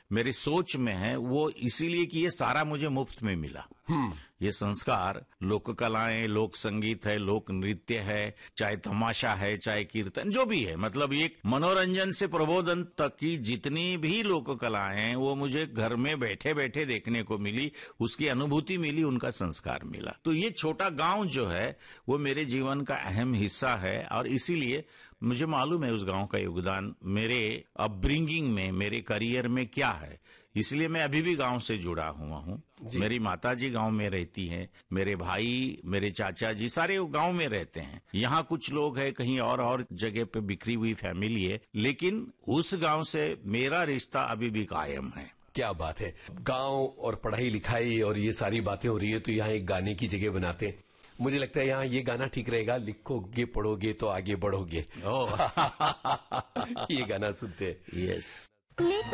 मेरी सोच में है वो इसीलिए कि ये सारा मुझे मुफ्त में मिला। ये संस्कार, लोक कलाएं, लोक संगीत है, लोक नृत्य है, चाहे तमाशा है, चाहे कीर्तन, जो भी है, मतलब एक मनोरंजन से प्रबोधन तक की जितनी भी लोक कलाएं हैं वो मुझे घर में बैठे बैठे देखने को मिली, उसकी अनुभूति मिली, उनका संस्कार मिला। तो ये छोटा गांव जो है वो मेरे जीवन का अहम हिस्सा है और इसीलिए मुझे मालूम है उस गांव का योगदान मेरे अपब्रिंगिंग में, मेरे करियर में क्या है। इसलिए मैं अभी भी गांव से जुड़ा हुआ हूँ। मेरी माताजी गांव में रहती हैं, मेरे भाई, मेरे चाचा जी सारे गांव में रहते हैं। यहाँ कुछ लोग हैं, कहीं और जगह पे बिखरी हुई फैमिली है, लेकिन उस गांव से मेरा रिश्ता अभी भी कायम है। क्या बात है। गांव और पढ़ाई लिखाई और ये सारी बातें हो रही है तो यहाँ एक गाने की जगह बनाते हैं। मुझे लगता है यहाँ ये गाना ठीक रहेगा, लिखोगे पढ़ोगे तो आगे बढ़ोगे। ओह ये गाना सुनते हैं। यस।